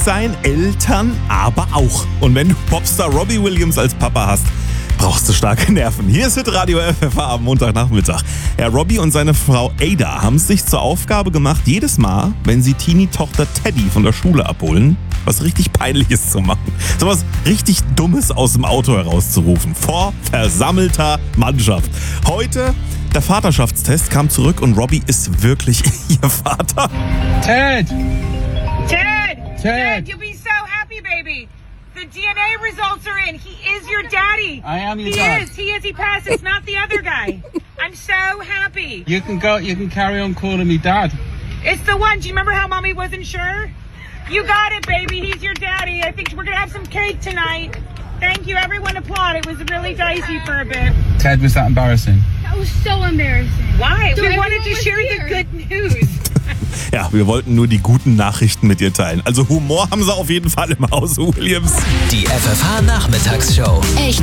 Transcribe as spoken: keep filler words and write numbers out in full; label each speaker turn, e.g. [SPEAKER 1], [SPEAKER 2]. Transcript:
[SPEAKER 1] sein, Eltern aber auch. Und wenn du Popstar Robbie Williams als Papa hast, brauchst du starke Nerven. Hier ist Hitradio F F H am Montagnachmittag. Ja, Robbie und seine Frau Ada haben es sich zur Aufgabe gemacht, jedes Mal, wenn sie Teenie-Tochter Teddy von der Schule abholen, was richtig Peinliches zu machen. So was richtig Dummes aus dem Auto herauszurufen. Vor versammelter Mannschaft. Heute, der Vaterschaftstest kam zurück und Robbie ist wirklich ihr Vater.
[SPEAKER 2] Ted!
[SPEAKER 3] Ted!
[SPEAKER 2] Ted!
[SPEAKER 3] Ted, you'll be so happy, baby. The D N A results are in. He is your daddy.
[SPEAKER 2] I am your
[SPEAKER 3] he
[SPEAKER 2] dad.
[SPEAKER 3] He is. He is. He passed. It's not the other guy. I'm so happy.
[SPEAKER 2] You can go. You can carry on calling me dad.
[SPEAKER 3] It's the one. Do you remember how mommy wasn't sure? You got it, baby. He's your daddy. I think we're gonna have some cake tonight. Thank you. Everyone applaud. It was really dicey for a bit.
[SPEAKER 2] Ted, was that embarrassing?
[SPEAKER 4] That was so embarrassing.
[SPEAKER 3] Why?
[SPEAKER 4] So
[SPEAKER 3] we wanted to
[SPEAKER 4] everyone was
[SPEAKER 3] share
[SPEAKER 4] here.
[SPEAKER 3] the good news.
[SPEAKER 1] Ja, wir wollten nur die guten Nachrichten mit dir teilen. Also Humor haben sie auf jeden Fall im Hause Williams.
[SPEAKER 5] Die F F H-Nachmittagsshow.
[SPEAKER 4] Echt